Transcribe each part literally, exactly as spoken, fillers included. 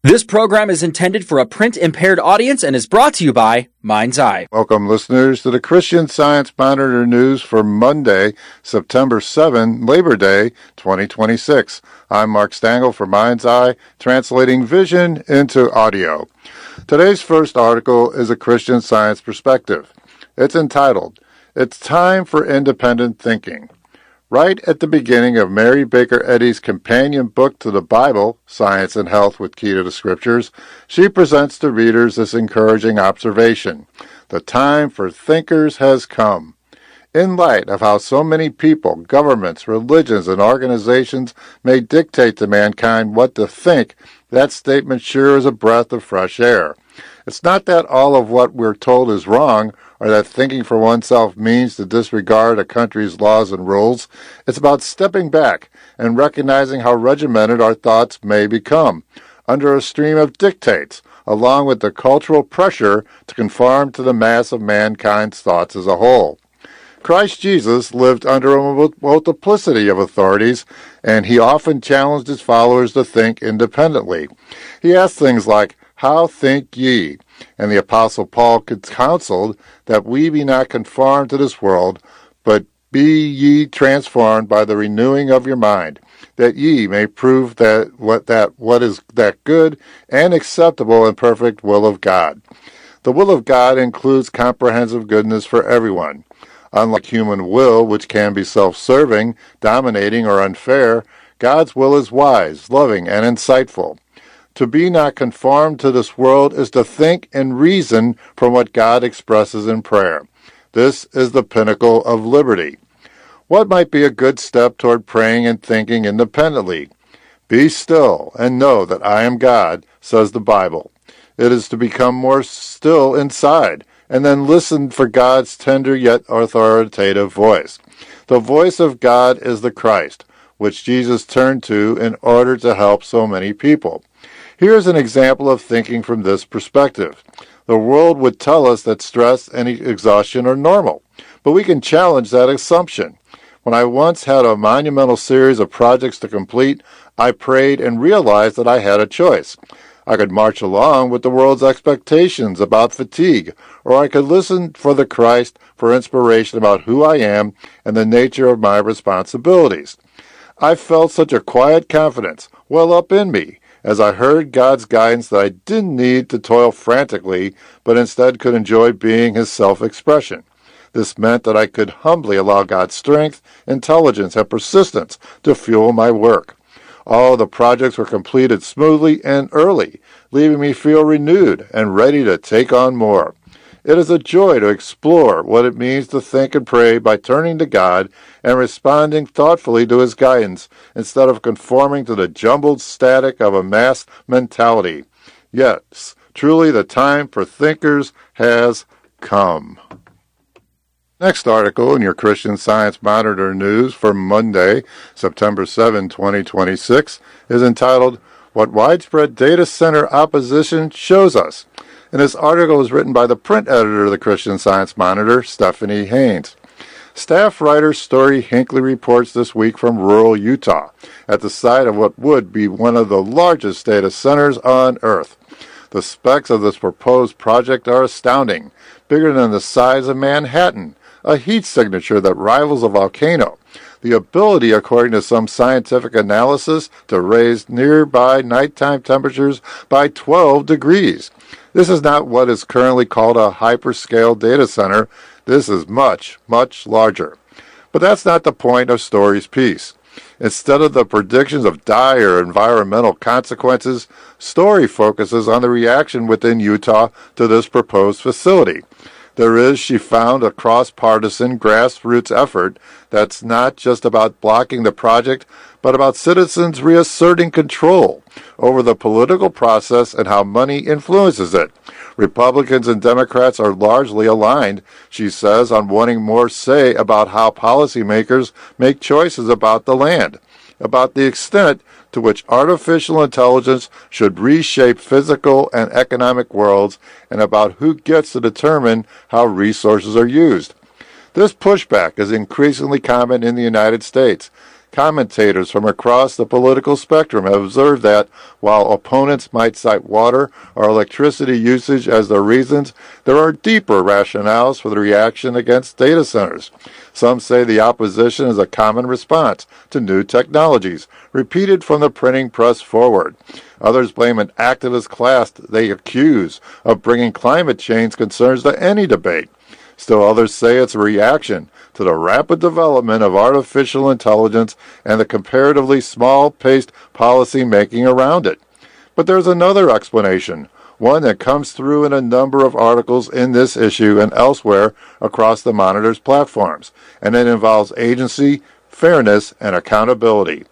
This program is intended for a print-impaired audience and is brought to you by Mind's Eye. Welcome, listeners, to the Christian Science Monitor News for Monday, September seventh, Labor Day, twenty twenty-six. I'm Mark Stangl for Mind's Eye, translating vision into audio. Today's first article is a Christian Science perspective. It's entitled, "It's Time for Independent Thinking." Right at the beginning of Mary Baker Eddy's companion book to the Bible, Science and Health with Key to the Scriptures, she presents to readers this encouraging observation: the time for thinkers has come. In light of how so many people, governments, religions, and organizations may dictate to mankind what to think, that statement sure is a breath of fresh air. It's not that all of what we're told is wrong, or that thinking for oneself means to disregard a country's laws and rules. It's about stepping back and recognizing how regimented our thoughts may become, under a stream of dictates, along with the cultural pressure to conform to the mass of mankind's thoughts as a whole. Christ Jesus lived under a multiplicity of authorities, and he often challenged his followers to think independently. He asked things like, "How think ye?" And the Apostle Paul counseled that we be not conformed to this world, but be ye transformed by the renewing of your mind, that ye may prove that what that what is that good and acceptable and perfect will of God. The will of God includes comprehensive goodness for everyone. Unlike human will, which can be self-serving, dominating, or unfair, God's will is wise, loving, and insightful. To be not conformed to this world is to think and reason from what God expresses in prayer. This is the pinnacle of liberty. What might be a good step toward praying and thinking independently? "Be still and know that I am God," says the Bible. It is to become more still inside, and then listen for God's tender yet authoritative voice. The voice of God is the Christ, which Jesus turned to in order to help so many people. Here's an example of thinking from this perspective. The world would tell us that stress and exhaustion are normal, but we can challenge that assumption. When I once had a monumental series of projects to complete, I prayed and realized that I had a choice. I could march along with the world's expectations about fatigue, or I could listen for the Christ for inspiration about who I am and the nature of my responsibilities. I felt such a quiet confidence well up in me as I heard God's guidance that I didn't need to toil frantically, but instead could enjoy being his self-expression. This meant that I could humbly allow God's strength, intelligence, and persistence to fuel my work. All the projects were completed smoothly and early, leaving me feel renewed and ready to take on more. It is a joy to explore what it means to think and pray by turning to God and responding thoughtfully to his guidance instead of conforming to the jumbled static of a mass mentality. Yes, truly the time for thinkers has come. Next article in your Christian Science Monitor News for Monday, September seventh, twenty twenty-six, is entitled, "What Widespread Data Center Opposition Shows Us." And this article was written by the print editor of the Christian Science Monitor, Stephanie Haynes. Staff writer Story Hinckley reports this week from rural Utah, at the site of what would be one of the largest data centers on Earth. The specs of this proposed project are astounding, bigger than the size of Manhattan, a heat signature that rivals a volcano, the ability, according to some scientific analysis, to raise nearby nighttime temperatures by twelve degrees. This is not what is currently called a hyperscale data center. This is much, much larger. But that's not the point of Story's piece. Instead of the predictions of dire environmental consequences, Story focuses on the reaction within Utah to this proposed facility. There is, she found, a cross-partisan grassroots effort that's not just about blocking the project, but about citizens reasserting control over the political process and how money influences it. Republicans and Democrats are largely aligned, she says, on wanting more say about how policymakers make choices about the land, about the extent to which artificial intelligence should reshape physical and economic worlds, and about who gets to determine how resources are used. This pushback is increasingly common in the United States. Commentators from across the political spectrum have observed that, while opponents might cite water or electricity usage as their reasons, there are deeper rationales for the reaction against data centers. Some say the opposition is a common response to new technologies, repeated from the printing press forward. Others blame an activist class they accuse of bringing climate change concerns to any debate. Still others say it's a reaction to the rapid development of artificial intelligence and the comparatively small-paced policy making around it. But there's another explanation, one that comes through in a number of articles in this issue and elsewhere across the Monitor's platforms, and it involves agency, fairness, and accountability.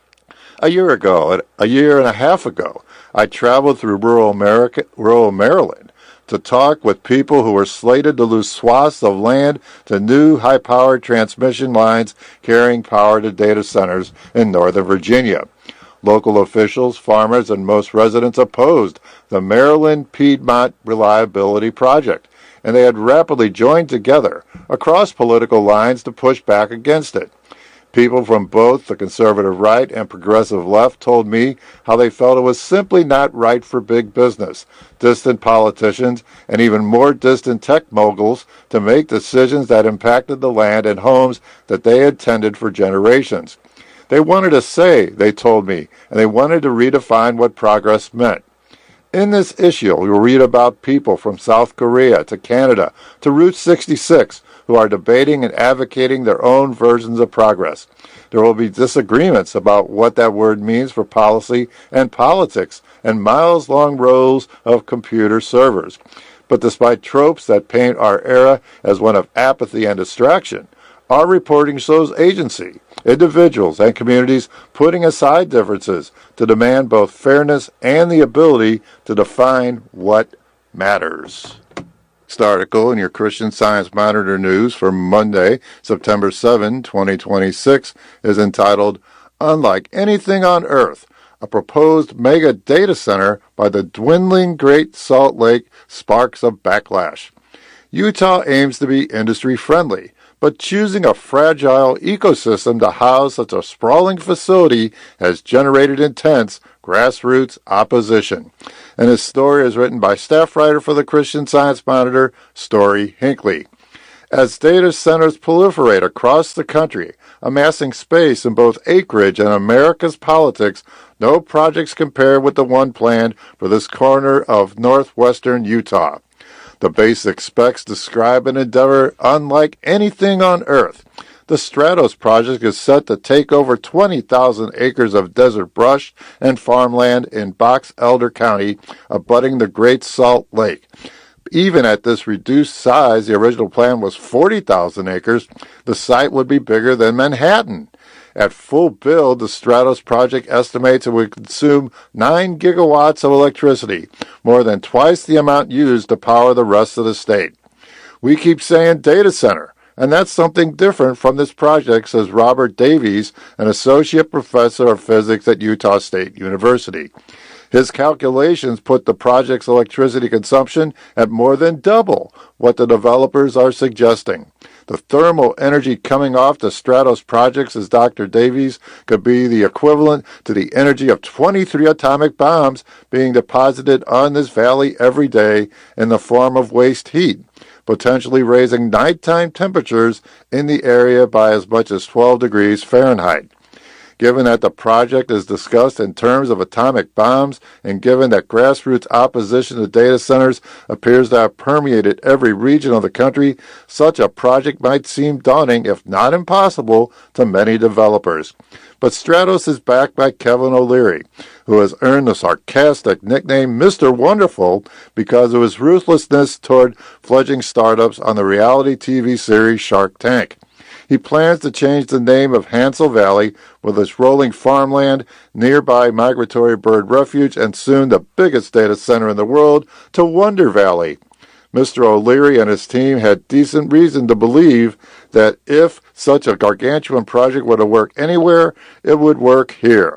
A year ago, a year and a half ago, I traveled through rural America, rural Maryland, to talk with people who were slated to lose swaths of land to new high-powered transmission lines carrying power to data centers in Northern Virginia. Local officials, farmers, and most residents opposed the Maryland Piedmont Reliability Project, and they had rapidly joined together across political lines to push back against it. People from both the conservative right and progressive left told me how they felt it was simply not right for big business, distant politicians, and even more distant tech moguls to make decisions that impacted the land and homes that they had tended for generations. They wanted a say, they told me, and they wanted to redefine what progress meant. In this issue, you'll read about people from South Korea to Canada to Route sixty-six who are debating and advocating their own versions of progress. There will be disagreements about what that word means for policy and politics and miles-long rows of computer servers. But despite tropes that paint our era as one of apathy and distraction, our reporting shows agency, individuals, and communities putting aside differences to demand both fairness and the ability to define what matters. This article in your Christian Science Monitor News for Monday, September seventh, twenty twenty-six, is entitled, Unlike Anything on Earth, a proposed mega data center by the dwindling Great Salt Lake sparks a backlash. Utah aims to be industry-friendly, but choosing a fragile ecosystem to house such a sprawling facility has generated intense grassroots opposition. And this story is written by staff writer for the Christian Science Monitor, Story Hinckley. As data centers proliferate across the country, amassing space in both acreage and America's politics, no projects compare with the one planned for this corner of northwestern Utah. The basic specs describe an endeavor unlike anything on Earth. The Stratos project is set to take over twenty thousand acres of desert brush and farmland in Box Elder County, abutting the Great Salt Lake. Even at this reduced size, the original plan was forty thousand acres. The site would be bigger than Manhattan. At full build, the Stratos project estimates it would consume nine gigawatts of electricity, more than twice the amount used to power the rest of the state. We keep saying data center, and that's something different from this project, says Robert Davies, an associate professor of physics at Utah State University. His calculations put the project's electricity consumption at more than double what the developers are suggesting. The thermal energy coming off the Stratos projects, says Doctor Davies, could be the equivalent to the energy of twenty-three atomic bombs being deposited on this valley every day in the form of waste heat, potentially raising nighttime temperatures in the area by as much as twelve degrees Fahrenheit. Given that the project is discussed in terms of atomic bombs, and given that grassroots opposition to data centers appears to have permeated every region of the country, such a project might seem daunting, if not impossible, to many developers. But Stratos is backed by Kevin O'Leary, who has earned the sarcastic nickname Mister Wonderful because of his ruthlessness toward fledgling startups on the reality T V series Shark Tank. He plans to change the name of Hansel Valley, with its rolling farmland, nearby migratory bird refuge, and soon the biggest data center in the world, to Wonder Valley. Mister O'Leary and his team had decent reason to believe that if such a gargantuan project were to work anywhere, it would work here.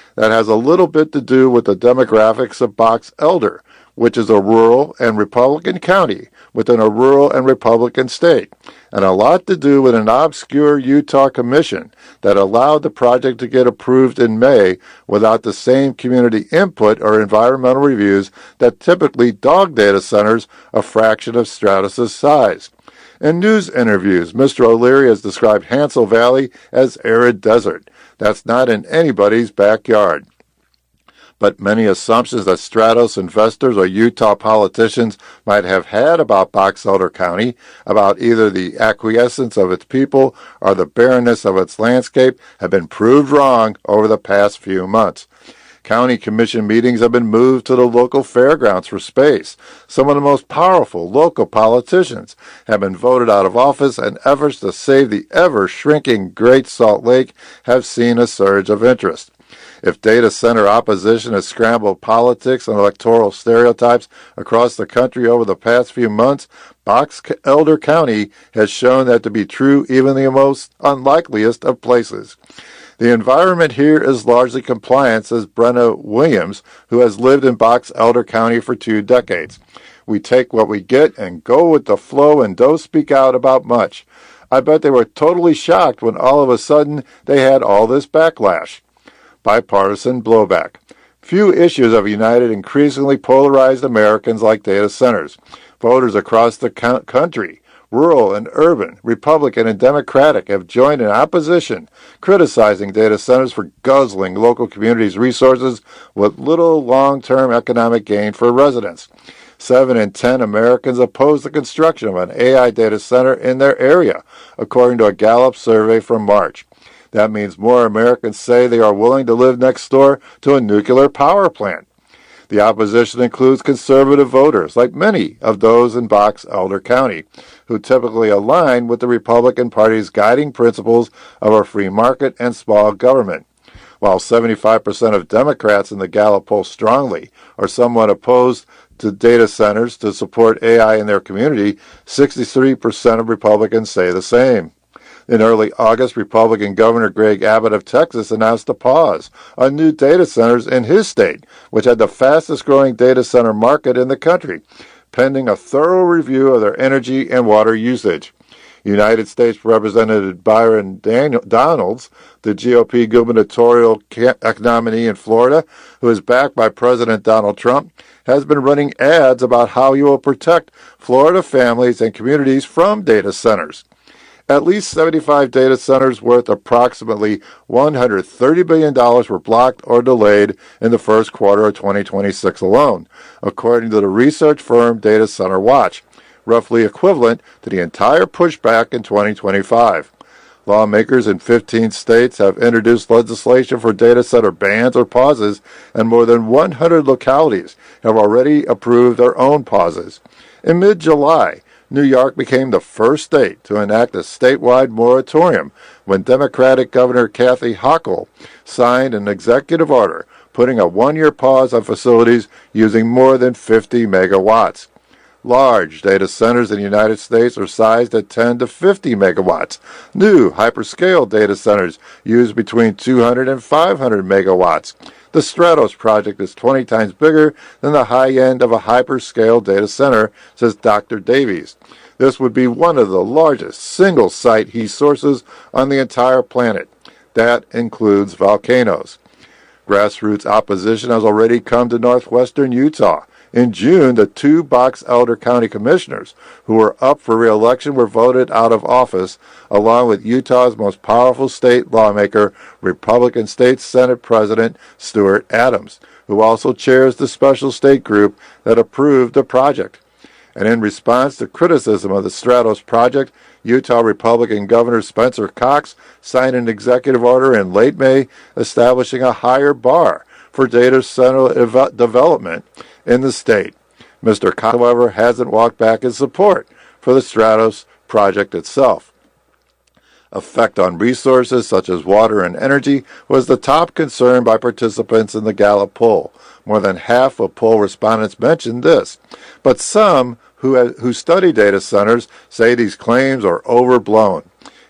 that has a little bit to do with the demographics of Box Elder, which is a rural and Republican county within a rural and Republican state, and a lot to do with an obscure Utah commission that allowed the project to get approved in May without the same community input or environmental reviews that typically dog data centers a fraction of Stratus's size. In news interviews, Mister O'Leary has described Hansel Valley as arid desert. That's not in anybody's backyard. But many assumptions that Stratos investors or Utah politicians might have had about Box Elder County, about either the acquiescence of its people or the barrenness of its landscape, have been proved wrong over the past few months. County commission meetings have been moved to the local fairgrounds for space. Some of the most powerful local politicians have been voted out of office, and efforts to save the ever-shrinking Great Salt Lake have seen a surge of interest. If data center opposition has scrambled politics and electoral stereotypes across the country over the past few months, Box Elder County has shown that to be true even in the most unlikeliest of places. The environment here is largely compliant, says Brenna Williams, who has lived in Box Elder County for two decades. We take what we get and go with the flow and don't speak out about much. I bet they were totally shocked when all of a sudden they had all this backlash. Bipartisan blowback. Few issues have united increasingly polarized Americans like data centers. Voters across the country, rural and urban, Republican and Democratic, have joined in opposition, criticizing data centers for guzzling local communities' resources with little long-term economic gain for residents. Seven in ten Americans oppose the construction of an A I data center in their area, according to a Gallup survey from March. That means more Americans say they are willing to live next door to a nuclear power plant. The opposition includes conservative voters, like many of those in Box Elder County, who typically align with the Republican Party's guiding principles of a free market and small government. While seventy-five percent of Democrats in the Gallup poll strongly or somewhat opposed to data centers to support A I in their community, sixty-three percent of Republicans say the same. In early August, Republican Governor Greg Abbott of Texas announced a pause on new data centers in his state, which had the fastest-growing data center market in the country, pending a thorough review of their energy and water usage. United States Representative Byron Daniel- Donalds, the G O P gubernatorial nominee in Florida, who is backed by President Donald Trump, has been running ads about how he will protect Florida families and communities from data centers. At least seventy-five data centers worth approximately one hundred thirty billion dollars were blocked or delayed in the first quarter of twenty twenty-six alone, according to the research firm Data Center Watch, roughly equivalent to the entire pushback in twenty twenty-five. Lawmakers in fifteen states have introduced legislation for data center bans or pauses, and more than one hundred localities have already approved their own pauses. In mid-July, New York became the first state to enact a statewide moratorium when Democratic Governor Kathy Hochul signed an executive order putting a one-year pause on facilities using more than fifty megawatts. Large data centers in the United States are sized at ten to fifty megawatts. New hyperscale data centers use between two hundred and five hundred megawatts. The Stratos project is twenty times bigger than the high end of a hyperscale data center, says Doctor Davies. This would be one of the largest single-site heat sources on the entire planet. That includes volcanoes. Grassroots opposition has already come to northwestern Utah. In June, the two Box Elder County commissioners who were up for re-election were voted out of office, along with Utah's most powerful state lawmaker, Republican State Senate President Stuart Adams, who also chairs the special state group that approved the project. And in response to criticism of the Stratos project, Utah Republican Governor Spencer Cox signed an executive order in late May establishing a higher bar for data center ev- development in the state. Mister Cox, however, hasn't walked back his support for the Stratos project itself. Effect on resources such as water and energy was the top concern by participants in the Gallup poll. More than half of poll respondents mentioned this. But some who, have, who study data centers say these claims are overblown.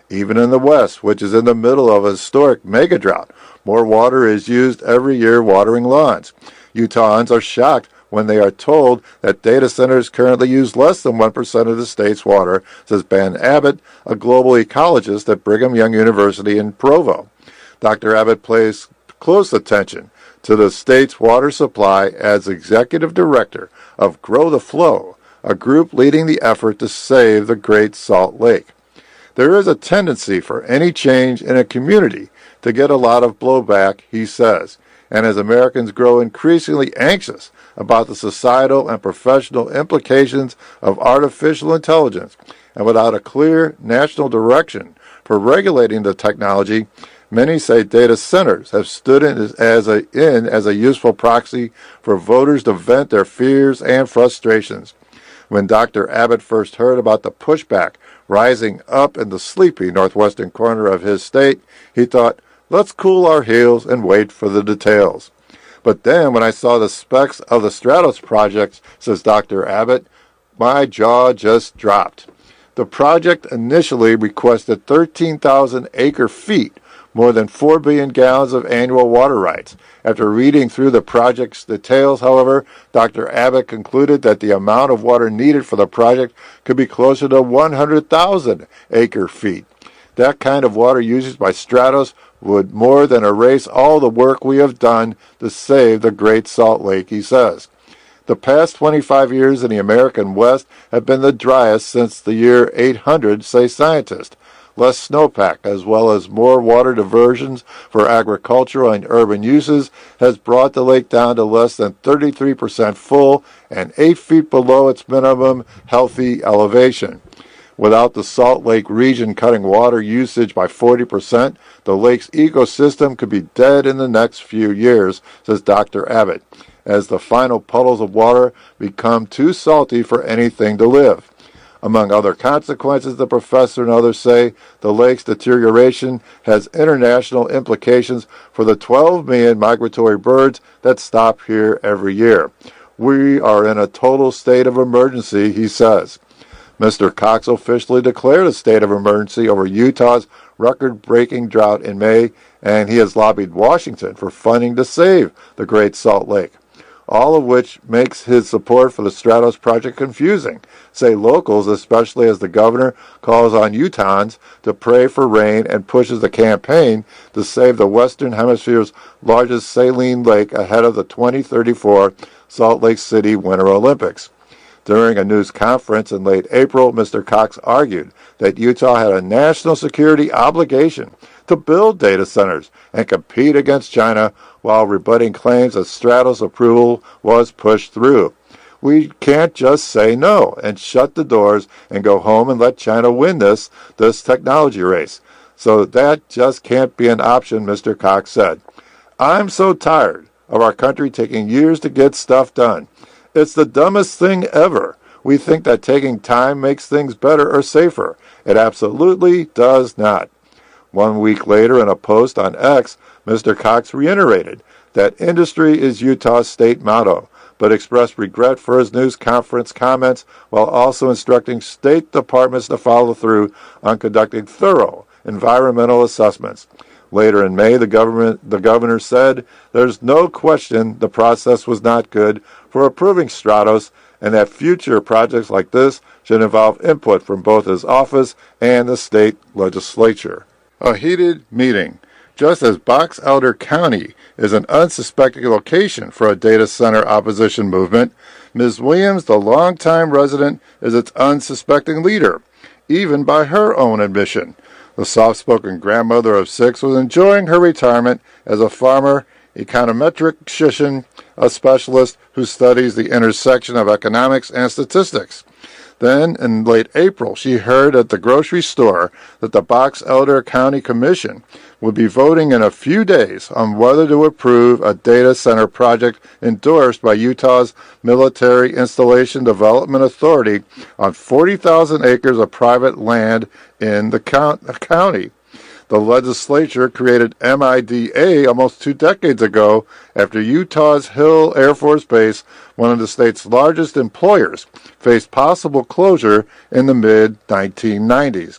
Even in the West, which is in the middle of a historic mega drought, more water is used every year watering lawns. Utahns are shocked when they are told that data centers currently use less than one percent of the state's water, says Ben Abbott, a global ecologist at Brigham Young University in Provo. Doctor Abbott pays close attention to the state's water supply as executive director of Grow the Flow, a group leading the effort to save the Great Salt Lake. There is a tendency for any change in a community to get a lot of blowback, he says, and as Americans grow increasingly anxious about the societal and professional implications of artificial intelligence, and without a clear national direction for regulating the technology, many say data centers have stood in as a, in as a useful proxy for voters to vent their fears and frustrations. When Doctor Abbott first heard about the pushback rising up in the sleepy northwestern corner of his state, he thought, let's cool our heels and wait for the details. But then when I saw the specs of the Stratos project, says Doctor Abbott, my jaw just dropped. The project initially requested thirteen thousand acre feet, more than four billion gallons of annual water rights. After reading through the project's details, however, Doctor Abbott concluded that the amount of water needed for the project could be closer to one hundred thousand acre feet. That kind of water usage by Stratos would more than erase all the work we have done to save the Great Salt Lake, he says. The past twenty-five years in the American West have been the driest since the year eight hundred, say scientists. Less snowpack, as well as more water diversions for agricultural and urban uses, has brought the lake down to less than thirty-three percent full and eight feet below its minimum healthy elevation. Without the Salt Lake region cutting water usage by forty percent, the lake's ecosystem could be dead in the next few years, says Doctor Abbott, as the final puddles of water become too salty for anything to live. Among other consequences, the professor and others say, the lake's deterioration has international implications for the twelve million migratory birds that stop here every year. We are in a total state of emergency, he says. Mister Cox officially declared a state of emergency over Utah's record-breaking drought in May, and he has lobbied Washington for funding to save the Great Salt Lake, all of which makes his support for the Stratos project confusing, say locals, especially as the governor calls on Utahns to pray for rain and pushes the campaign to save the Western Hemisphere's largest saline lake ahead of the twenty thirty-four Salt Lake City Winter Olympics. During a news conference in late April, Mister Cox argued that Utah had a national security obligation to build data centers and compete against China while rebutting claims that Stratos approval was pushed through. We can't just say no and shut the doors and go home and let China win this, this technology race. So that just can't be an option, Mister Cox said. I'm so tired of our country taking years to get stuff done. It's the dumbest thing ever. We think that taking time makes things better or safer. It absolutely does not. One week later, in a post on X, Mister Cox reiterated that industry is Utah's state motto, but expressed regret for his news conference comments while also instructing state departments to follow through on conducting thorough environmental assessments. Later in May, the government, the governor said there's no question the process was not good for approving Stratos and that future projects like this should involve input from both his office and the state legislature. A heated meeting. Just as Box Elder County is an unsuspecting location for a data center opposition movement, Miz Williams, the longtime resident, is its unsuspecting leader, even by her own admission. The soft-spoken grandmother of six was enjoying her retirement as a farmer, econometrician, a specialist who studies the intersection of economics and statistics. Then, in late April, she heard at the grocery store that the Box Elder County Commission would be voting in a few days on whether to approve a data center project endorsed by Utah's Military Installation Development Authority on forty thousand acres of private land in the county. The legislature created M I D A almost two decades ago after Utah's Hill Air Force Base, one of the state's largest employers, faced possible closure in the mid nineteen nineties.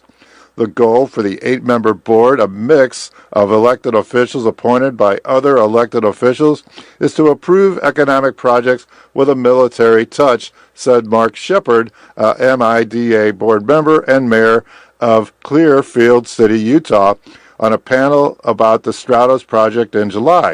The goal for the eight-member board, a mix of elected officials appointed by other elected officials, is to approve economic projects with a military touch, said Mark Shepard, a M I D A board member and mayor of Clearfield City, Utah, on a panel about the Stratos project in July.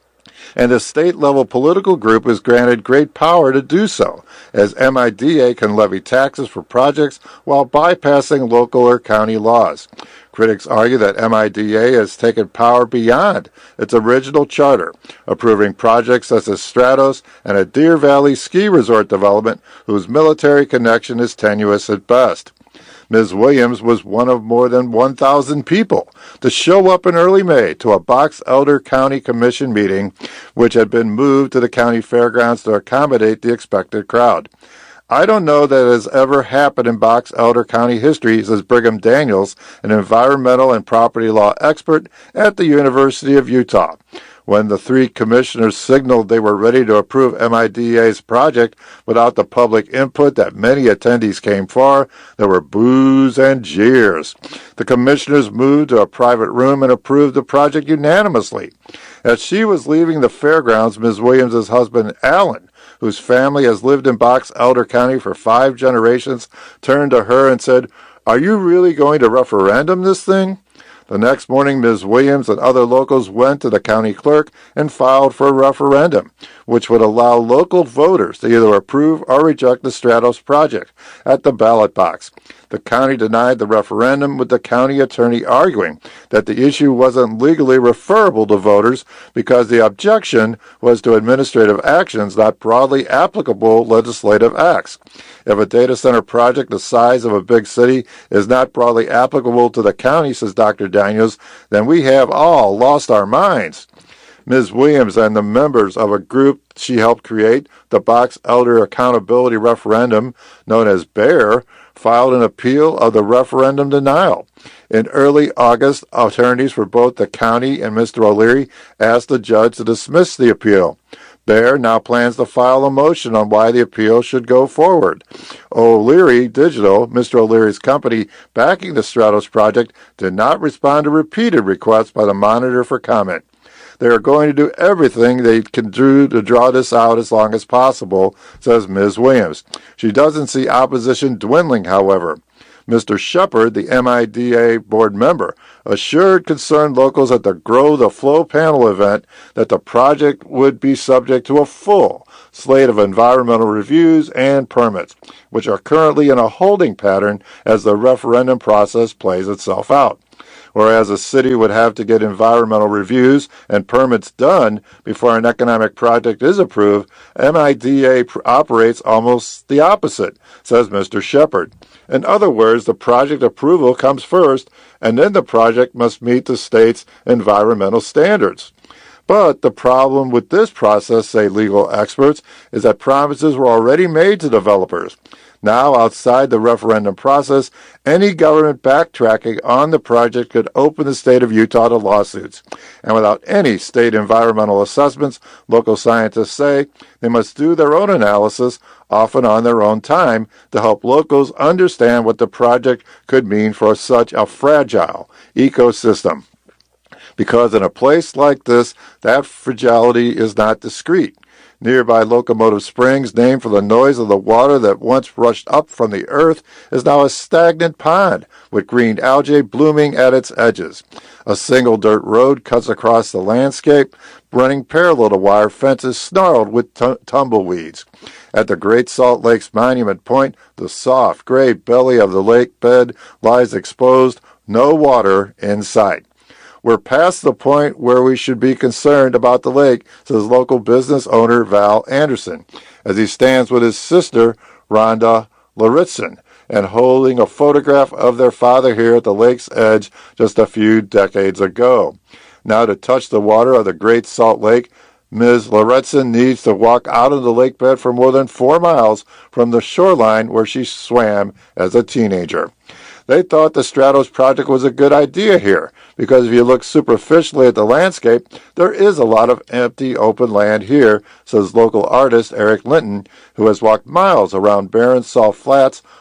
And the state-level political group is granted great power to do so, as M I D A can levy taxes for projects while bypassing local or county laws. Critics argue that M I D A has taken power beyond its original charter, approving projects such as Stratos and a Deer Valley ski resort development whose military connection is tenuous at best. Miz Williams was one of more than one thousand people to show up in early May to a Box Elder County Commission meeting, which had been moved to the county fairgrounds to accommodate the expected crowd. I don't know that it has ever happened in Box Elder County history, says Brigham Daniels, an environmental and property law expert at the University of Utah. When the three commissioners signaled they were ready to approve M I D A's project without the public input that many attendees came for, there were boos and jeers. The commissioners moved to a private room and approved the project unanimously. As she was leaving the fairgrounds, Miz Williams' husband, Alan, whose family has lived in Box Elder County for five generations, turned to her and said, "Are you really going to referendum this thing?" The next morning, Miz Williams and other locals went to the county clerk and filed for a referendum, which would allow local voters to either approve or reject the Stratos project at the ballot box. The county denied the referendum, with the county attorney arguing that the issue wasn't legally referable to voters because the objection was to administrative actions, not broadly applicable legislative acts. If a data center project the size of a big city is not broadly applicable to the county, says Doctor Daniels, then we have all lost our minds. Miz Williams and the members of a group she helped create, the Box Elder Accountability Referendum, known as BEAR, filed an appeal of the referendum denial. In early August, attorneys for both the county and Mister O'Leary asked the judge to dismiss the appeal. BEAR now plans to file a motion on why the appeal should go forward. O'Leary Digital, Mister O'Leary's company backing the Stratos project, did not respond to repeated requests by the monitor for comment. They are going to do everything they can do to draw this out as long as possible, says Miz Williams. She doesn't see opposition dwindling, however. Mister Shepard, the M I D A board member, assured concerned locals at the Grow the Flow panel event that the project would be subject to a full slate of environmental reviews and permits, which are currently in a holding pattern as the referendum process plays itself out. Whereas a city would have to get environmental reviews and permits done before an economic project is approved, M I D A pr- operates almost the opposite, says Mister Shepard. In other words, the project approval comes first, and then the project must meet the state's environmental standards. But the problem with this process, say legal experts, is that promises were already made to developers. Now, outside the referendum process, any government backtracking on the project could open the state of Utah to lawsuits. And without any state environmental assessments, local scientists say they must do their own analysis, often on their own time, to help locals understand what the project could mean for such a fragile ecosystem. Because in a place like this, that fragility is not discrete. Nearby Locomotive Springs, named for the noise of the water that once rushed up from the earth, is now a stagnant pond with green algae blooming at its edges. A single dirt road cuts across the landscape, running parallel to wire fences snarled with t- tumbleweeds. At the Great Salt Lake's Monument Point, the soft gray belly of the lake bed lies exposed, no water in sight. We're past the point where we should be concerned about the lake, says local business owner Val Anderson, as he stands with his sister, Rhonda Lauritsen, and holding a photograph of their father here at the lake's edge just a few decades ago. Now, to touch the water of the Great Salt Lake, Miz Lauritsen needs to walk out of the lake bed for more than four miles from the shoreline where she swam as a teenager. They thought the Stratos project was a good idea here, because if you look superficially at the landscape, there is a lot of empty open land here, says local artist Eric Linton, who has walked miles around barren salt flats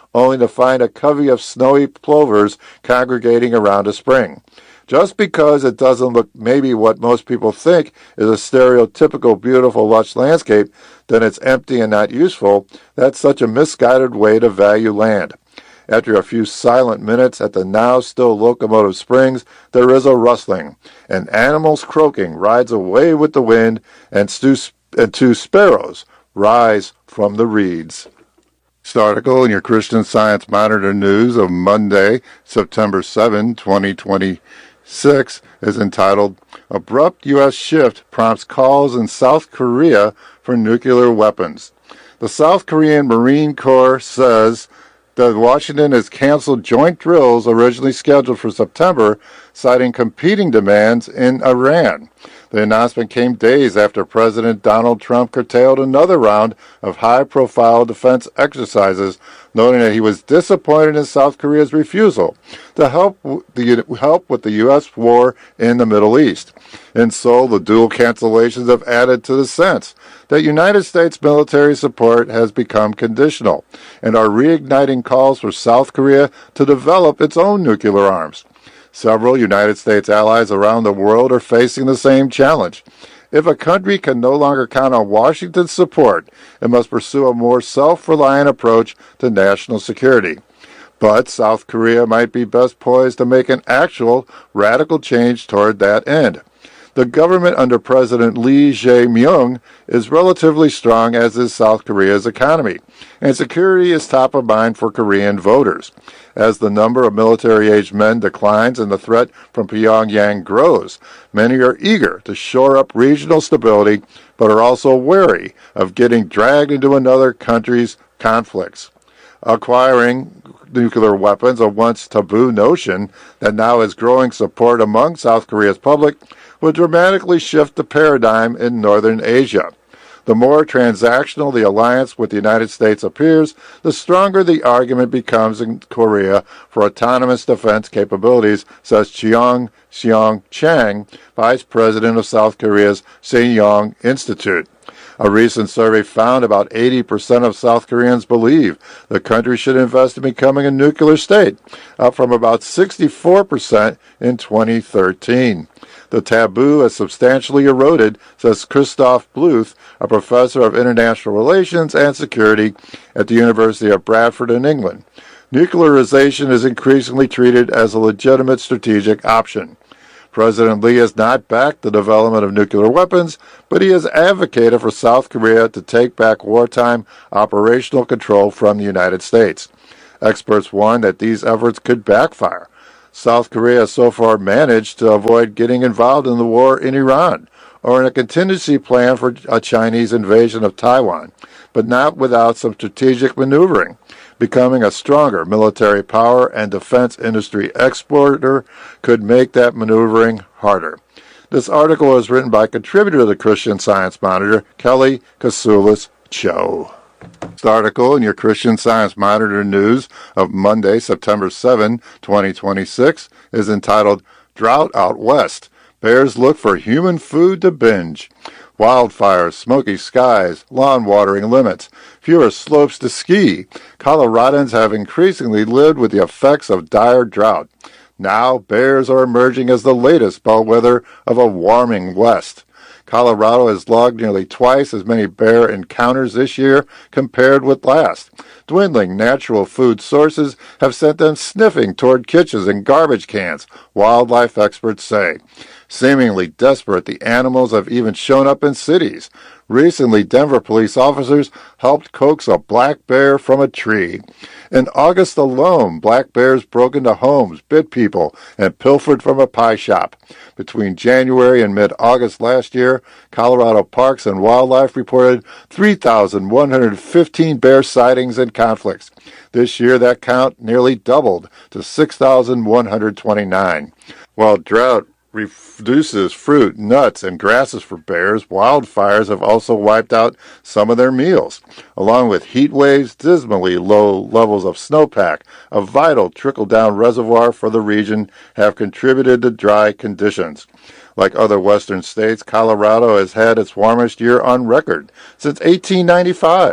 only to find a covey of snowy plovers congregating around a spring. Just because it doesn't look maybe what most people think is a stereotypical beautiful lush landscape, then it's empty and not useful. That's such a misguided way to value land. After a few silent minutes at the now still Locomotive Springs, there is a rustling, and animals croaking rides away with the wind, and, stu- and two sparrows rise from the reeds. This article in your Christian Science Monitor News of Monday, September seventh, twenty twenty-six, is entitled, Abrupt U S Shift Prompts Calls in South Korea for Nuclear Weapons. The South Korean Marine Corps says that Washington has canceled joint drills originally scheduled for September, citing competing demands in Iran. The announcement came days after President Donald Trump curtailed another round of high-profile defense exercises, noting that he was disappointed in South Korea's refusal to help the help with the U S war in the Middle East. In Seoul, the dual cancellations have added to the sense that United States military support has become conditional and are reigniting calls for South Korea to develop its own nuclear arms. Several United States allies around the world are facing the same challenge. If a country can no longer count on Washington's support, it must pursue a more self-reliant approach to national security. But South Korea might be best poised to make an actual radical change toward that end. The government under President Lee Jae-myung is relatively strong, as is South Korea's economy, and security is top of mind for Korean voters. As the number of military-aged men declines and the threat from Pyongyang grows, many are eager to shore up regional stability, but are also wary of getting dragged into another country's conflicts. Acquiring nuclear weapons, a once taboo notion that now has growing support among South Korea's public, would dramatically shift the paradigm in northern Asia. The more transactional the alliance with the United States appears, the stronger the argument becomes in Korea for autonomous defense capabilities, says Cheong Seong Chang, Vice President of South Korea's Sejong Institute. A recent survey found about eighty percent of South Koreans believe the country should invest in becoming a nuclear state, up from about sixty-four percent in twenty thirteen. The taboo has substantially eroded, says Christoph Bluth, a professor of international relations and security at the University of Bradford in England. Nuclearization is increasingly treated as a legitimate strategic option. President Lee has not backed the development of nuclear weapons, but he has advocated for South Korea to take back wartime operational control from the United States. Experts warn that these efforts could backfire. South Korea has so far managed to avoid getting involved in the war in Iran or in a contingency plan for a Chinese invasion of Taiwan, but not without some strategic maneuvering. Becoming a stronger military power and defense industry exporter could make that maneuvering harder. This article is written by contributor to the Christian Science Monitor, Kelly Kasulis Cho. This article in your Christian Science Monitor News of Monday, September seventh, twenty twenty-six, is entitled, Drought Out West. Bears look for human food to binge. Wildfires, smoky skies, lawn watering limits, fewer slopes to ski. Coloradans have increasingly lived with the effects of dire drought. Now, bears are emerging as the latest bellwether of a warming West. Colorado has logged nearly twice as many bear encounters this year compared with last. Dwindling natural food sources have sent them sniffing toward kitchens and garbage cans, wildlife experts say. Seemingly desperate, the animals have even shown up in cities. Recently, Denver police officers helped coax a black bear from a tree. In August alone, black bears broke into homes, bit people, and pilfered from a pie shop. Between January and mid-August last year, Colorado Parks and Wildlife reported three thousand one hundred fifteen bear sightings and conflicts. This year, that count nearly doubled to six thousand one hundred twenty-nine. While drought reduces fruit, nuts, and grasses for bears, wildfires have also wiped out some of their meals. Along with heat waves, dismally low levels of snowpack, a vital trickle-down reservoir for the region, have contributed to dry conditions. Like other western states, Colorado has had its warmest year on record since eighteen ninety-five.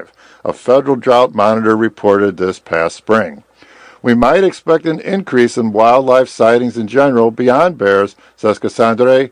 a federal drought monitor reported this past spring. We might expect an increase in wildlife sightings in general beyond bears, says Cassandre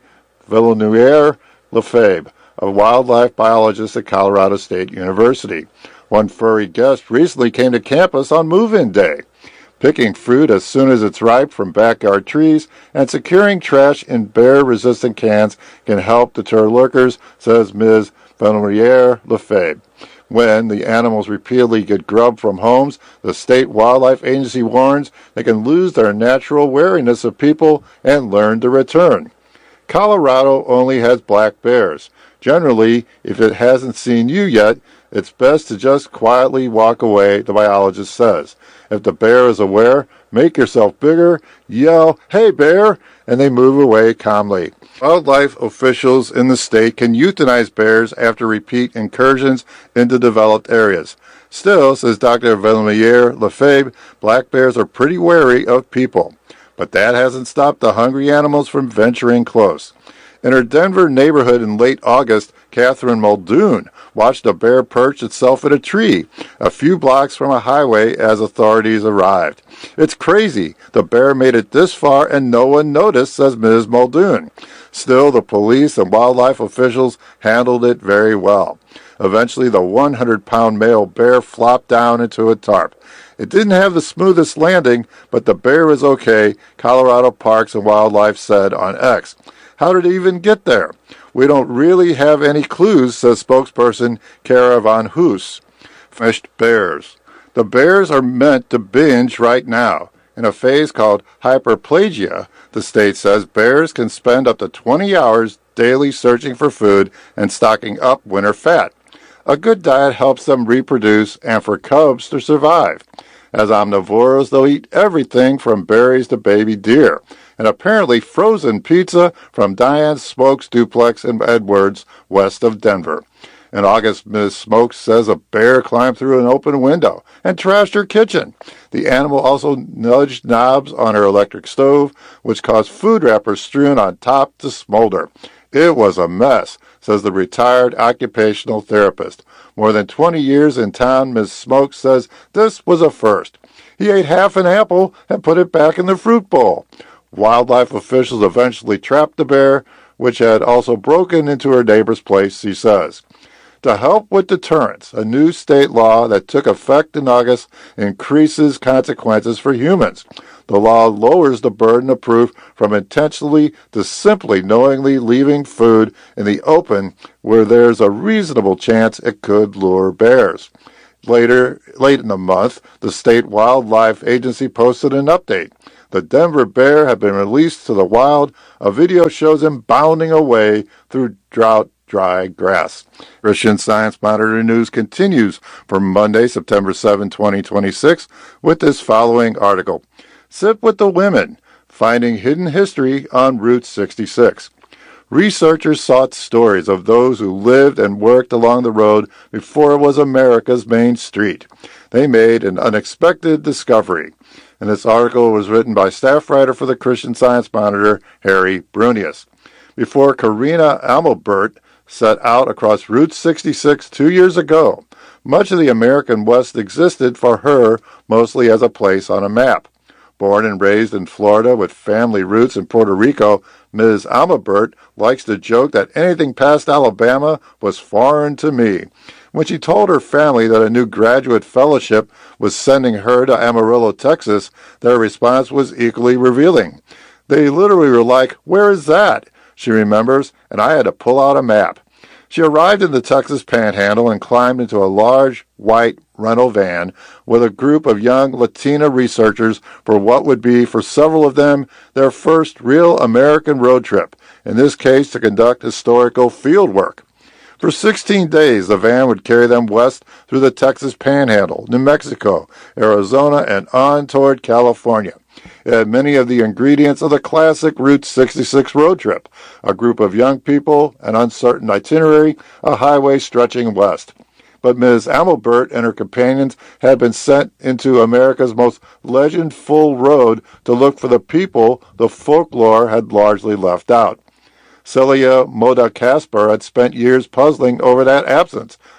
Villeneuve-Lefebvre, a wildlife biologist at Colorado State University. One furry guest recently came to campus on move-in day. Picking fruit as soon as it's ripe from backyard trees and securing trash in bear-resistant cans can help deter lurkers, says Miz Villeneuve-Lefebvre. When the animals repeatedly get grubbed from homes, the state wildlife agency warns they can lose their natural wariness of people and learn to return. Colorado only has black bears. Generally, if it hasn't seen you yet, it's best to just quietly walk away, the biologist says. If the bear is aware, make yourself bigger, yell, "Hey, bear!" and they move away calmly. Wildlife officials in the state can euthanize bears after repeat incursions into developed areas. Still, says Doctor Villeneuve-Lefebvre, black bears are pretty wary of people. But that hasn't stopped the hungry animals from venturing close. In her Denver neighborhood in late August, Catherine Muldoon watched a bear perch itself in a tree a few blocks from a highway as authorities arrived. "It's crazy. The bear made it this far and no one noticed," says Miz Muldoon. Still, the police and wildlife officials handled it very well. Eventually, the one hundred pound male bear flopped down into a tarp. It didn't have the smoothest landing, but the bear is okay, Colorado Parks and Wildlife said on X. How did it even get there? We don't really have any clues, says spokesperson Kara Van Hoos. Fished bears. The bears are meant to binge right now. In a phase called hyperplasia, the state says bears can spend up to twenty hours daily searching for food and stocking up winter fat. A good diet helps them reproduce and for cubs to survive. As omnivores, they'll eat everything from berries to baby deer, and apparently frozen pizza from Diane Smokes Duplex in Edwards, west of Denver. In August, Miz Smokes says a bear climbed through an open window and trashed her kitchen. The animal also nudged knobs on her electric stove, which caused food wrappers strewn on top to smolder. It was a mess, says the retired occupational therapist. More than twenty years in town, Miz Smokes says this was a first. He ate half an apple and put it back in the fruit bowl. Wildlife officials eventually trapped the bear, which had also broken into her neighbor's place, she says. To help with deterrence, a new state law that took effect in August increases consequences for humans. The law lowers the burden of proof from intentionally to simply knowingly leaving food in the open where there's a reasonable chance it could lure bears. Later, late in the month, the state wildlife agency posted an update. The Denver bear had been released to the wild. A video shows him bounding away through drought dry grass. Christian Science Monitor News continues for Monday, September seventh, twenty twenty-six, with this following article. Sip with the Women, Finding Hidden History on Route sixty-six. Researchers sought stories of those who lived and worked along the road before it was America's main street. They made an unexpected discovery. And this article was written by staff writer for the Christian Science Monitor, Harry Brunius. Before Karina Amelbert set out across Route sixty-six two years ago, much of the American West existed for her mostly as a place on a map. Born and raised in Florida with family roots in Puerto Rico, Miz Amelbert likes to joke that anything past Alabama was foreign to me. When she told her family that a new graduate fellowship was sending her to Amarillo, Texas, their response was equally revealing. They literally were like, "Where is that?" She remembers, and I had to pull out a map. She arrived in the Texas Panhandle and climbed into a large, white rental van with a group of young Latina researchers for what would be, for several of them, their first real American road trip, in this case to conduct historical field work. For sixteen days, the van would carry them west through the Texas Panhandle, New Mexico, Arizona, and on toward California. It had many of the ingredients of the classic Route sixty-six road trip, a group of young people, an uncertain itinerary, a highway stretching west. But Miz Amelbert and her companions had been sent into America's most legend-full road to look for the people the folklore had largely left out. Celia Moda Casper had spent years puzzling over that absence,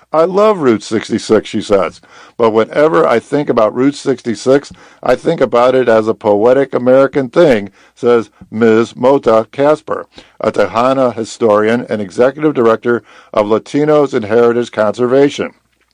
I love Route sixty-six, she says, but whenever I think about Route sixty-six, I think about it as a poetic American thing, says Miz Mota Casper, a Tejana historian and executive director of Latinos in Heritage Conservation.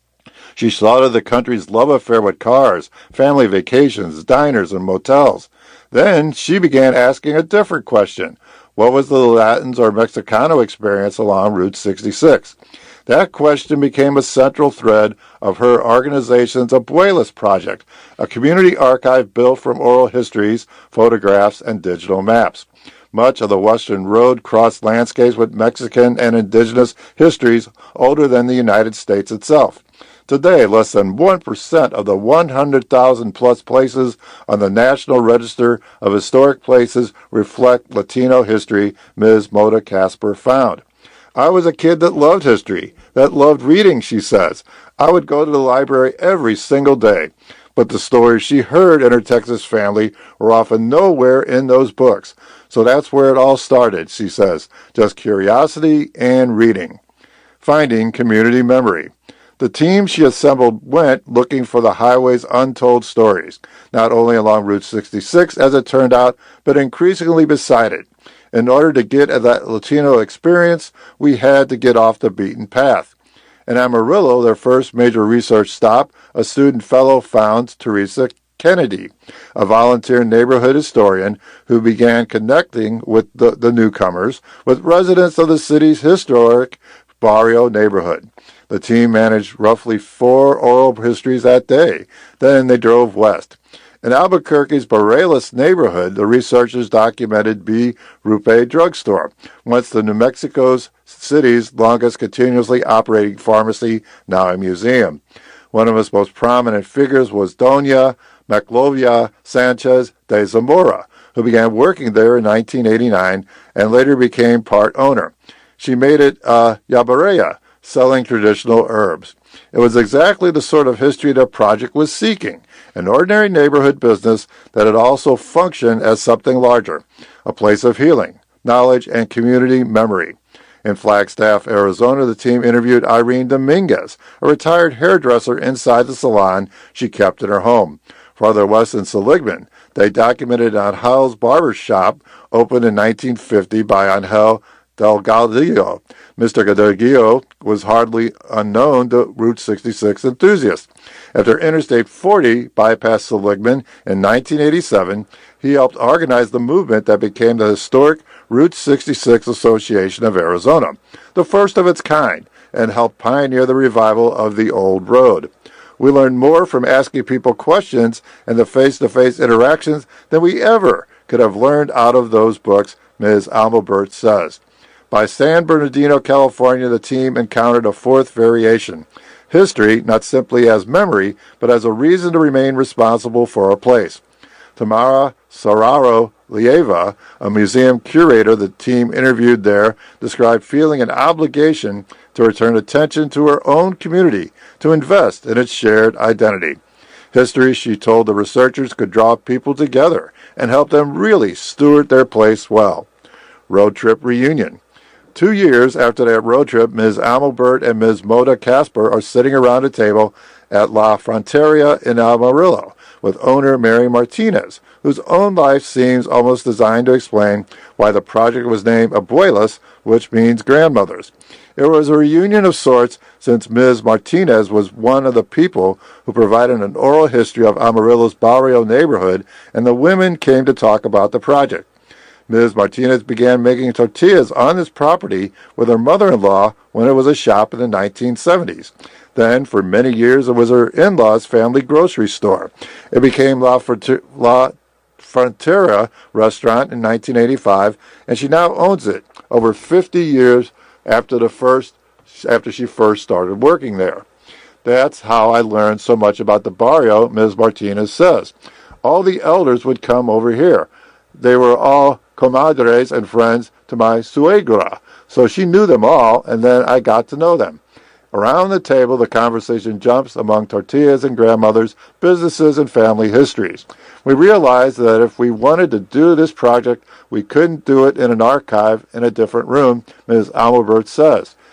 She thought of the country's love affair with cars, family vacations, diners, and motels. Then she began asking a different question. What was the Latins or Mexicano experience along Route sixty-six? That question became a central thread of her organization's Abuelas Project, a community archive built from oral histories, photographs, and digital maps. Much of the Western Road crossed landscapes with Mexican and indigenous histories older than the United States itself. Today, less than one percent of the one hundred thousand plus places on the National Register of Historic Places reflect Latino history, Miz Mota Casper found. I was a kid that loved history, that loved reading, she says. I would go to the library every single day. But the stories she heard in her Texas family were often nowhere in those books. So that's where it all started, she says, just curiosity and reading. Finding community memory. The team she assembled went looking for the highway's untold stories, not only along Route sixty-six, as it turned out, but increasingly beside it. In order to get at that Latino experience, we had to get off the beaten path. In Amarillo, their first major research stop, a student fellow found Teresa Kennedy, a volunteer neighborhood historian who began connecting with the, the newcomers with residents of the city's historic Barrio neighborhood. The team managed roughly four oral histories that day. Then they drove west. In Albuquerque's Bareilles neighborhood, the researchers documented B. Rupe drugstore, once the New Mexico's city's longest continuously operating pharmacy, now a museum. One of its most prominent figures was Doña Maclovia Sanchez de Zamora, who began working there in nineteen eighty-nine and later became part owner. She made it a yabareya, selling traditional herbs. It was exactly the sort of history the project was seeking, an ordinary neighborhood business that had also functioned as something larger, a place of healing, knowledge, and community memory. In Flagstaff, Arizona, the team interviewed Irene Dominguez, a retired hairdresser inside the salon she kept in her home. Farther west in Seligman, they documented Angel's barber shop, opened in nineteen fifty by Angel Delgadillo. Mister Delgadillo was hardly unknown to Route sixty-six enthusiasts. After Interstate forty bypassed Seligman in nineteen eighty-seven, he helped organize the movement that became the historic Route sixty-six Association of Arizona, the first of its kind, and helped pioneer the revival of the old road. We learned more from asking people questions and the face-to-face interactions than we ever could have learned out of those books, Miz Almabert says. By San Bernardino, California, the team encountered a fourth variation. History, not simply as memory, but as a reason to remain responsible for a place. Tamara Sararo Lieva, a museum curator the team interviewed there, described feeling an obligation to return attention to her own community, to invest in its shared identity. History, she told the researchers, could draw people together and help them really steward their place well. Road trip reunion. Two years after that road trip, Miz Almabert and Miz Mota Casper are sitting around a table at La Fronteria in Amarillo with owner Mary Martinez, whose own life seems almost designed to explain why the project was named Abuelas, which means grandmothers. It was a reunion of sorts since Miz Martinez was one of the people who provided an oral history of Amarillo's Barrio neighborhood, and the women came to talk about the project. Miz Martinez began making tortillas on this property with her mother-in-law when it was a shop in the nineteen seventies. Then, for many years, it was her in-laws' family grocery store. It became La, Fronter- La Frontera restaurant in nineteen eighty-five, and she now owns it over fifty years after the first, after she first started working there. That's how I learned so much about the barrio, Miz Martinez says. All the elders would come over here. They were all comadres and friends to my suegra, so she knew them all, and then I got to know them. Around the table, the conversation jumps among tortillas and grandmothers, businesses, and family histories. We realized that if we wanted to do this project, we couldn't do it in an archive in a different room, Miz Almabert says.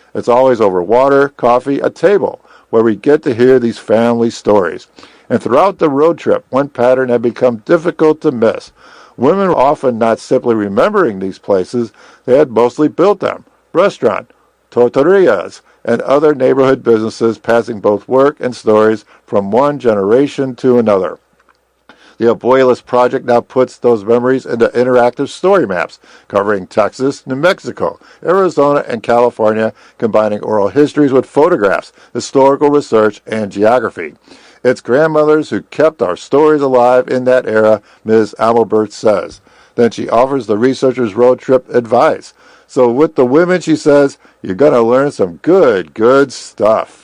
It's always over water, coffee, a table, where we get to hear these family stories. And throughout the road trip, one pattern had become difficult to miss. Women were often not simply remembering these places, they had mostly built them. Restaurant, tortillerias, and other neighborhood businesses, passing both work and stories from one generation to another. The Abuelas Project now puts those memories into interactive story maps covering Texas, New Mexico, Arizona, and California, combining oral histories with photographs, historical research, and geography. It's grandmothers who kept our stories alive in that era, Miz Amelbert says. Then she offers the researchers road trip advice. So with the women, she says, you're going to learn some good, good stuff.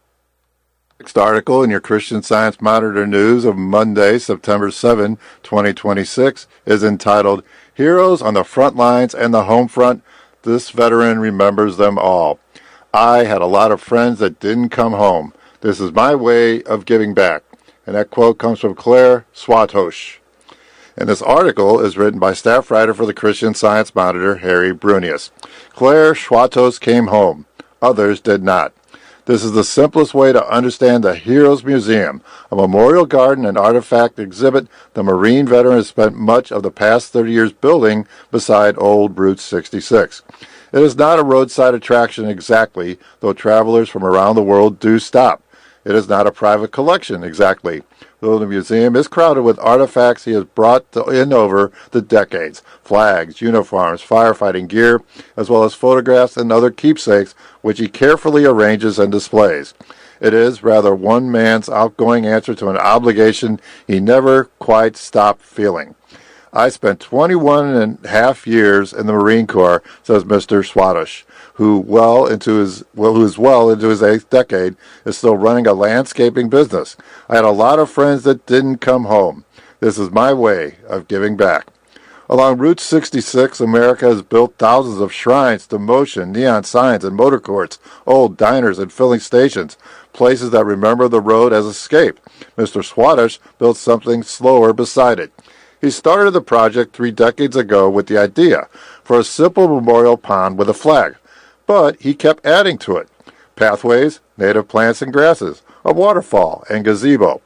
Next article in your Christian Science Monitor News of Monday, September seventh, twenty twenty-six, is entitled, Heroes on the Front Lines and the Home Front. This veteran remembers them all. I had a lot of friends that didn't come home. This is my way of giving back. And that quote comes from Claire Swatosh. And this article is written by staff writer for the Christian Science Monitor, Harry Brunius. Claire Swatosh came home. Others did not. This is the simplest way to understand the Heroes Museum, a memorial garden and artifact exhibit the Marine veteran has spent much of the past thirty years building beside old Route sixty-six. It is not a roadside attraction exactly, though travelers from around the world do stop. It is not a private collection exactly, though the museum is crowded with artifacts he has brought in over the decades, flags, uniforms, firefighting gear, as well as photographs and other keepsakes which he carefully arranges and displays. It is rather one man's outgoing answer to an obligation he never quite stopped feeling. I spent twenty-one and a half years in the Marine Corps, says Mister Swatosh, who well into his well, who is well into his eighth decade, is still running a landscaping business. I had a lot of friends that didn't come home. This is my way of giving back. Along Route sixty-six, America has built thousands of shrines to motion, neon signs, and motor courts, old diners and filling stations, places that remember the road as escape. Mister Swatosh built something slower beside it. He started the project three decades ago with the idea for a simple memorial pond with a flag, but he kept adding to it. Pathways, native plants and grasses, a waterfall, and gazebo.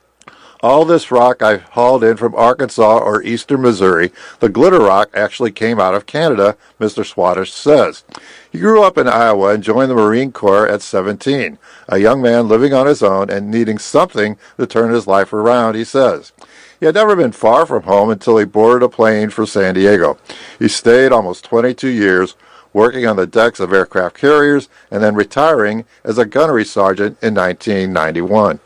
All this rock I hauled in from Arkansas or eastern Missouri. The glitter rock actually came out of Canada, Mister Swatosh says. He grew up in Iowa and joined the Marine Corps at seventeen, a young man living on his own and needing something to turn his life around, he says. He had never been far from home until he boarded a plane for San Diego. He stayed almost twenty-two years, working on the decks of aircraft carriers, and then retiring as a gunnery sergeant in nineteen ninety-one.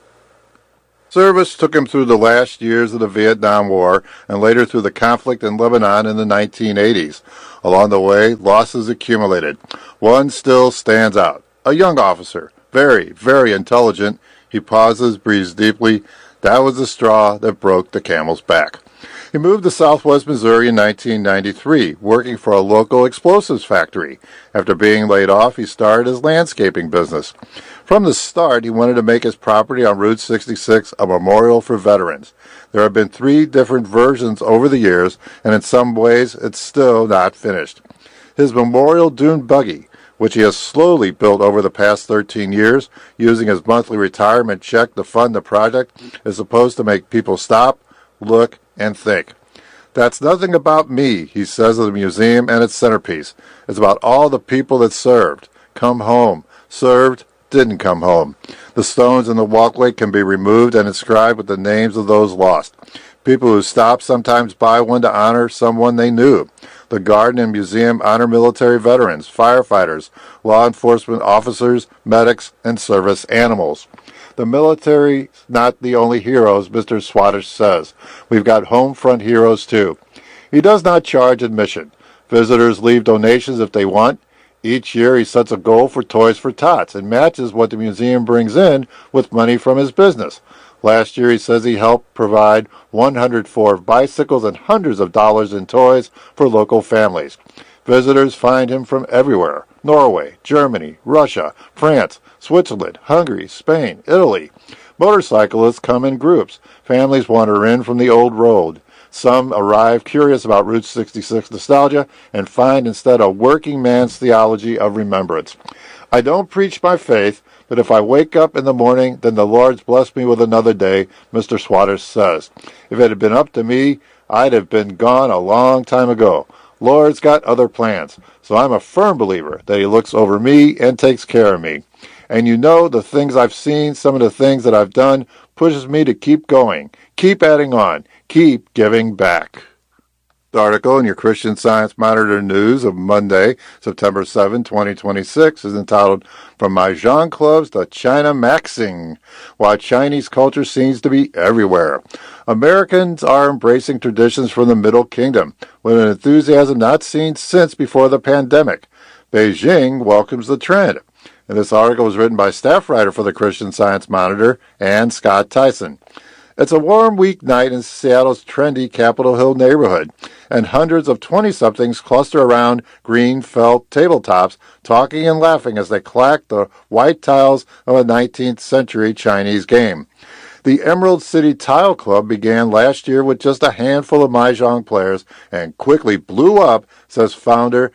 Service took him through the last years of the Vietnam War and later through the conflict in Lebanon in the nineteen eighties. Along the way, losses accumulated. One still stands out. A young officer, very, very intelligent. He pauses, breathes deeply. That was the straw that broke the camel's back. He moved to southwest Missouri in nineteen ninety-three, working for a local explosives factory. After being laid off, he started his landscaping business. From the start, he wanted to make his property on Route sixty-six a memorial for veterans. There have been three different versions over the years, and in some ways, it's still not finished. His memorial dune buggy, which he has slowly built over the past thirteen years, using his monthly retirement check to fund the project, is supposed to make people stop, look, and think. That's nothing about me, he says of the museum and its centerpiece. It's about all the people that served, come home, served, didn't come home. The stones in the walkway can be removed and inscribed with the names of those lost. People who stop sometimes buy one to honor someone they knew. The garden and museum honor military veterans, firefighters, law enforcement officers, medics, and service animals. The military not the only heroes, Mister Swatosh says. We've got home front heroes too. He does not charge admission. Visitors leave donations if they want. Each year he sets a goal for Toys for Tots and matches what the museum brings in with money from his business. Last year he says he helped provide one hundred four bicycles and hundreds of dollars in toys for local families. Visitors find him from everywhere: Norway, Germany, Russia, France, Switzerland, Hungary, Spain, Italy. Motorcyclists come in groups. Families wander in from the old road. Some arrive curious about Route sixty-six nostalgia and find instead a working man's theology of remembrance. I don't preach my faith, but if I wake up in the morning, then the Lord's blessed me with another day, Mister Swatters says. If it had been up to me, I'd have been gone a long time ago. Lord's got other plans, so I'm a firm believer that he looks over me and takes care of me. And you know, the things I've seen, some of the things that I've done, pushes me to keep going, keep adding on, keep giving back. The article in your Christian Science Monitor News of Monday, September seventh, twenty twenty-six is entitled From Mahjong Clubs to China Maxing, Why Chinese Culture Seems to Be Everywhere. Americans are embracing traditions from the Middle Kingdom with an enthusiasm not seen since before the pandemic. Beijing welcomes the trend. And this article was written by staff writer for the Christian Science Monitor, Ann Scott Tyson. It's a warm weeknight in Seattle's trendy Capitol Hill neighborhood, and hundreds of twenty-somethings cluster around green felt tabletops, talking and laughing as they clack the white tiles of a nineteenth century Chinese game. The Emerald City Tile Club began last year with just a handful of Mahjong players and quickly blew up, says founder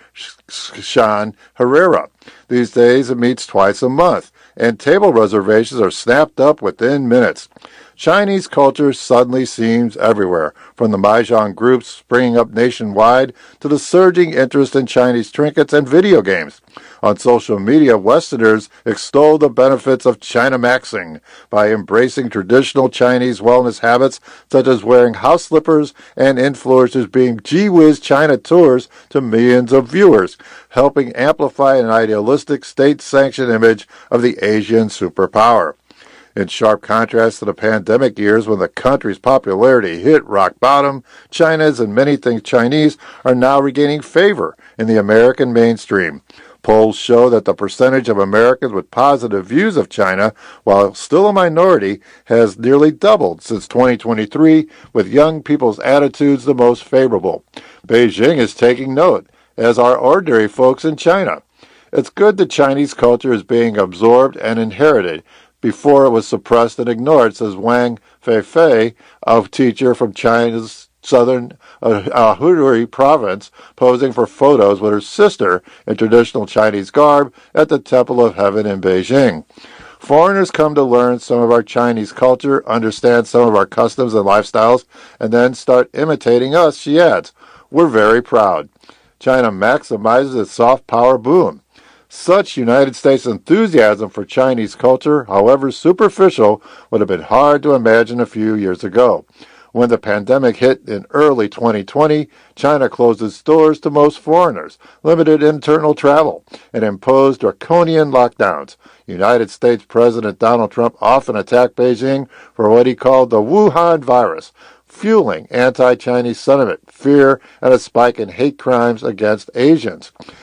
Sean Herrera. These days it meets twice a month, and table reservations are snapped up within minutes. Chinese culture suddenly seems everywhere, from the Mahjong groups springing up nationwide to the surging interest in Chinese trinkets and video games. On social media, Westerners extol the benefits of China Maxing by embracing traditional Chinese wellness habits such as wearing house slippers and influencers being gee-whiz China tours to millions of viewers, helping amplify an idealistic state-sanctioned image of the Asian superpower. In sharp contrast to the pandemic years when the country's popularity hit rock bottom, China's and many things Chinese are now regaining favor in the American mainstream. Polls show that the percentage of Americans with positive views of China, while still a minority, has nearly doubled since twenty twenty-three, with young people's attitudes the most favorable. Beijing is taking note, as are ordinary folks in China. It's good that Chinese culture is being absorbed and inherited, before it was suppressed and ignored, says Wang Feifei, a teacher from China's southern uh, Hubei province, posing for photos with her sister in traditional Chinese garb at the Temple of Heaven in Beijing. Foreigners come to learn some of our Chinese culture, understand some of our customs and lifestyles, and then start imitating us, she adds. We're very proud. China maximizes its soft power boom. Such United States enthusiasm for Chinese culture, however superficial, would have been hard to imagine a few years ago. When the pandemic hit in early twenty twenty, China closed its doors to most foreigners, limited internal travel, and imposed draconian lockdowns. United States President Donald Trump often attacked Beijing for what he called the Wuhan virus, fueling anti-Chinese sentiment, fear, and a spike in hate crimes against Asians.